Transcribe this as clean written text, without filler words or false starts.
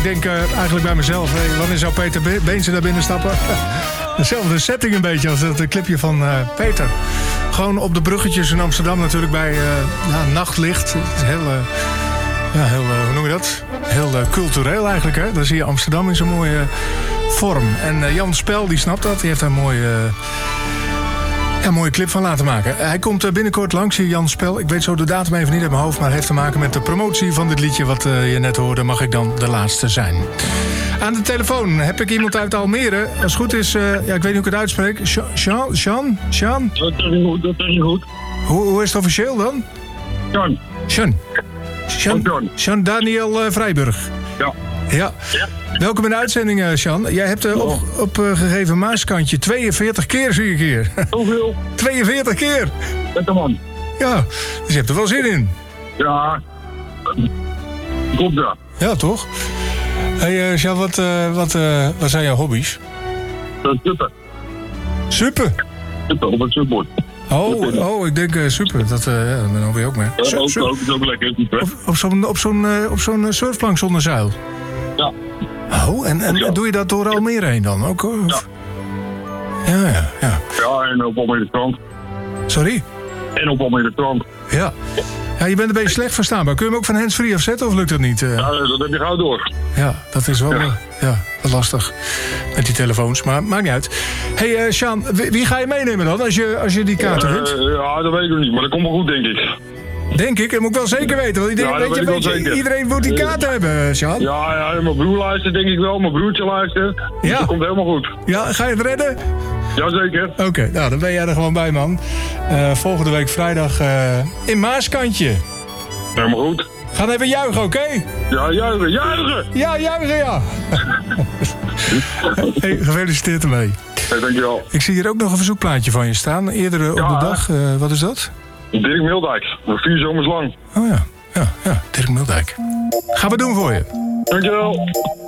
ik denk eigenlijk bij mezelf... wanneer zou Peter Beense daar binnen stappen? Dezelfde setting een beetje als dat clipje van Peter. Gewoon op de bruggetjes in Amsterdam natuurlijk bij nachtlicht. Het is heel, hoe noem je dat? Heel cultureel eigenlijk, hè? Dan zie je Amsterdam in zo'n mooie vorm. En Jan Spel, die snapt dat. Die heeft daar een mooie clip van laten maken. Hij komt binnenkort langs, hier Jan Spel. Ik weet zo de datum even niet uit mijn hoofd... maar het heeft te maken met de promotie van dit liedje... wat je net hoorde, mag ik dan de laatste zijn. Aan de telefoon heb ik iemand uit Almere. Als het goed is, ik weet niet hoe ik het uitspreek. Sean? Dat is niet goed. Hoe is het officieel dan? Sean Daniel Vrijburg. Ja. Welkom in de uitzending, Sean. Jij hebt opgegeven Maaskantje 42 keer, zie ik hier. Hoeveel? 42 keer. Met de man. Ja, dus je hebt er wel zin in. Ja. Klopt, ja. Ja, toch? Hey, Sean, wat zijn jouw hobby's? Super, op het surfboard. Oh, ik denk super. Dat ben ik ook mee. Ja, ook is ook lekker. Op zo'n surfplank zonder zeil? Ja. Oh, en doe je dat door Almere heen dan ook? Hoor? Ja. Ja, en op Almere Strand. Sorry? En op Almere Strand. Ja. Ja, je bent een beetje slecht verstaanbaar. Kun je hem ook van handsfree afzetten of lukt dat niet? Ja, dat heb je gauw door. Ja, dat is wel wat lastig met die telefoons. Maar maakt niet uit. Hey, Sean, wie ga je meenemen dan als je die kaarten wint? Ja, dat weet ik nog niet, maar dat komt wel goed, denk ik. Denk ik, dat moet ik wel zeker weten. Want iedereen moet die kaart hebben, Sean. Ja, mijn broer luistert denk ik wel. Mijn broertje luistert. Dus dat komt helemaal goed. Ja, ga je het redden? Jazeker. Oké, nou dan ben jij er gewoon bij, man. Volgende week vrijdag in Maaskantje. Helemaal goed. Ga even juichen, oké? Ja, juichen! Ja, juichen, ja. Hey, gefeliciteerd ermee. Hey, dankjewel. Ik zie hier ook nog een verzoekplaatje van je staan. Eerder op de dag. Wat is dat? Dirk Mildijk. 4 zomers lang. Oh ja, Dirk Mildijk. Gaan we doen voor je. Dankjewel.